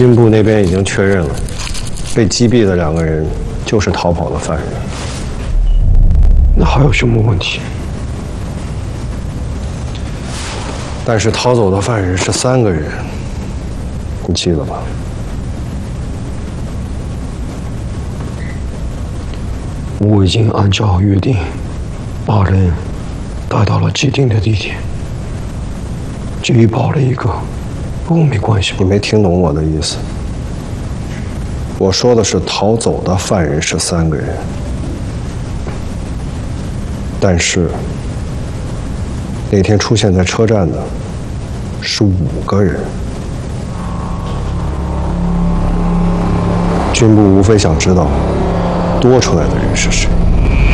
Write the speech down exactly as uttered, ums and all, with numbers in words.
军部那边已经确认了，被击毙的两个人就是逃跑的犯人。 那还有什么问题？ 但是逃走的犯人是三个人，你记得吧？ 我已经按照约定，把人带到了既定的地点。至于跑了一个，跟我没关系吧？ 你没听懂我的意思。我说的是逃走的犯人是三个人，但是那天出现在车站的是五个人。军部无非想知道多出来的人是谁。